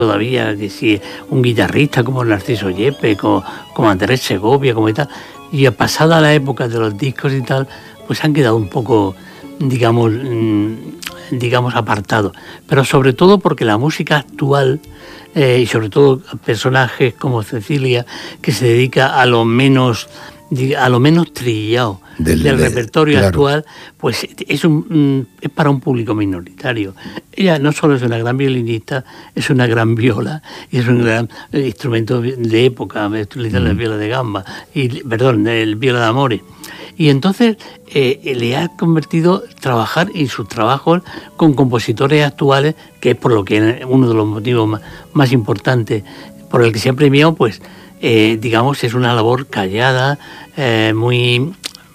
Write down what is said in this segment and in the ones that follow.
todavía, que si un guitarrista como Narciso Yepes, como Andrés Segovia, como y tal, y pasada la época de los discos y tal, pues han quedado un poco, digamos apartados, pero sobre todo porque la música actual, y sobre todo personajes como Cecilia, que se dedica a lo menos trillado del repertorio actual, pues es para un público minoritario. Ella no solo es una gran violinista, es una gran viola, y es un gran instrumento de época, la viola de gamba, el viola de amores. Y entonces le ha convertido trabajar en sus trabajos con compositores actuales, que es por lo que uno de los motivos más importantes por el que se ha premiado, pues digamos, es una labor callada, muy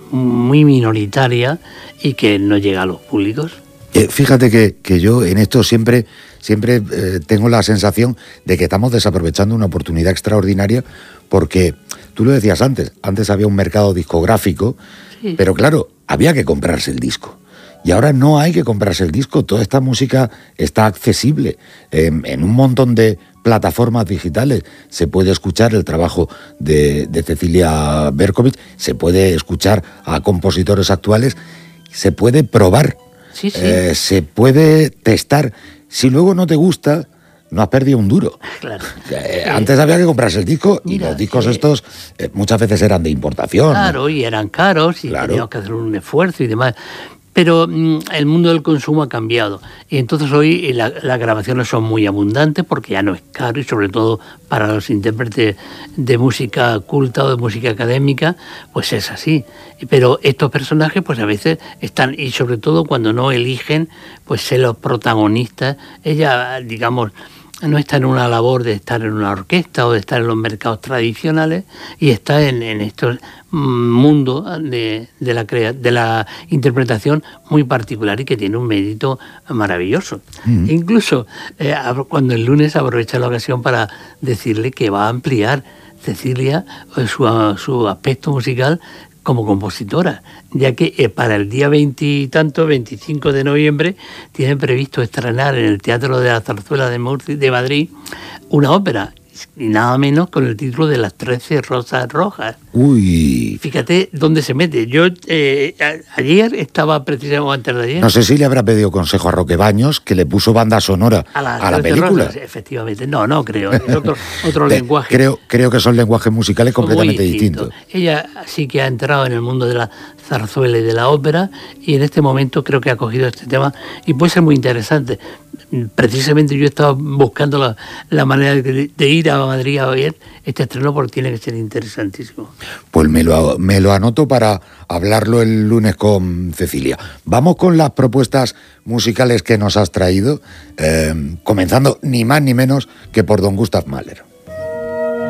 minoritaria y que no llega a los públicos. Fíjate que yo en esto siempre tengo la sensación de que estamos desaprovechando una oportunidad extraordinaria, porque tú lo decías antes había un mercado discográfico, sí, pero claro, había que comprarse el disco. Y ahora no hay que comprarse el disco, toda esta música está accesible en un montón de plataformas digitales. Se puede escuchar el trabajo de Cecilia Berkovich, se puede escuchar a compositores actuales, se puede probar, sí. Se puede testar. Si luego no te gusta, no has perdido un duro. Claro. Antes había que comprarse el disco, y los discos estos muchas veces eran de importación. Claro, ¿no? Y eran caros y teníamos que hacer un esfuerzo y demás. Pero el mundo del consumo ha cambiado, y entonces hoy las grabaciones son muy abundantes porque ya no es caro, y sobre todo para los intérpretes de música culta o de música académica, pues es así. Pero estos personajes pues a veces están, y sobre todo cuando no eligen pues ser los protagonistas. Ella, digamos, no está en una labor de estar en una orquesta o de estar en los mercados tradicionales, y está en estos mundo de la interpretación muy particular, y que tiene un mérito maravilloso. Incluso cuando el lunes aprovecha la ocasión para decirle que va a ampliar Cecilia su aspecto musical como compositora, ya que para el día 25 de noviembre tienen previsto estrenar en el Teatro de la Zarzuela de Madrid una ópera, y nada menos con el título de Las 13 Rosas Rojas. Uy. Fíjate dónde se mete. Yo ayer estaba precisamente, antes de ayer. No sé si le habrá pedido consejo a Roque Baños, que le puso banda sonora a la película. Rosas, efectivamente. No creo. Es otro lenguaje. Creo que son lenguajes musicales completamente distintos. Ella sí que ha entrado en el mundo de la zarzuela y de la ópera, y en este momento creo que ha cogido este tema y puede ser muy interesante. Precisamente yo estaba buscando la manera de ir a Madrid a ver este estreno, porque tiene que ser interesantísimo. Pues me lo anoto para hablarlo el lunes con Cecilia. Vamos con las propuestas musicales que nos has traído, comenzando ni más ni menos que por don Gustav Mahler.